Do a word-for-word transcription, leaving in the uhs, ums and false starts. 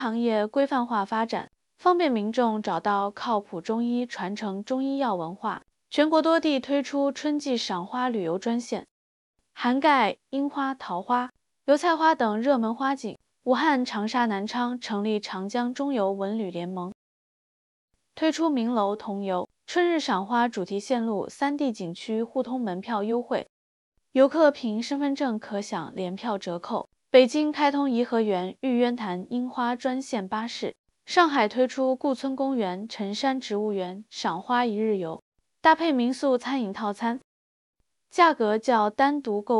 行业规范化发展，方便民众找到靠谱中医，传承中医药文化。全国多地推出春季赏花旅游专线，涵盖樱花、桃花、油菜花等热门花景。武汉、长沙、南昌成立长江中游文旅联盟，推出名楼同游、春日赏花主题线路，三地景区互通门票优惠，游客凭身份证可享联票折扣。北京开通颐和园、玉渊潭樱花专线巴士，上海推出顾村公园、辰山植物园赏花一日游，搭配民宿餐饮套餐，价格较单独购